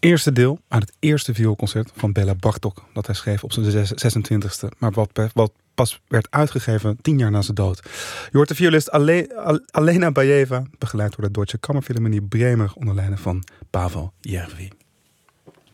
eerste deel uit het eerste vioolconcert van Béla Bartók dat hij schreef op zijn 26e, maar wat pas werd uitgegeven 10 jaar na zijn dood. Je hoort de violist Alena Bajeva, begeleid door de Deutsche Kammerphilharmonie Bremer onder leiding van Pavel Järvi.